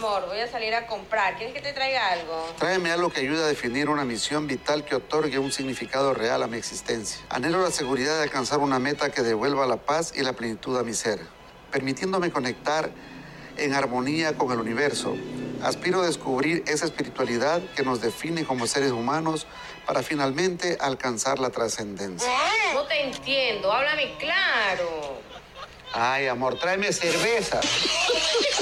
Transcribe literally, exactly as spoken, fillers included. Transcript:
amor, voy a salir a comprar. ¿Quieres que te traiga algo? Tráeme algo que ayude a definir una misión vital que otorgue un significado real a mi existencia. Anhelo la seguridad de alcanzar una meta que devuelva la paz y la plenitud a mi ser, permitiéndome conectar en armonía con el universo. Aspiro a descubrir esa espiritualidad que nos define como seres humanos para finalmente alcanzar la trascendencia. No te entiendo, háblame claro. Ay, amor, tráeme cerveza.